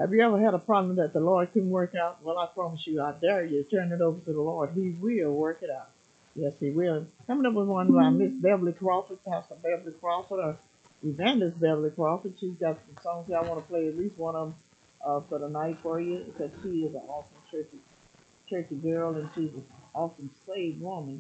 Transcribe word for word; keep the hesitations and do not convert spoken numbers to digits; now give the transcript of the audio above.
Have you ever had a problem that the Lord couldn't work out? Well, I promise you, I dare you, turn it over to the Lord. He will work it out. Yes, He will. Coming up with one by Miss Beverly Crawford, Pastor Beverly Crawford, or Evangelist Beverly Crawford. She's got some songs here. I want to play at least one of them uh, for the night for you because she is an awesome churchy, churchy girl and she's an awesome saved woman.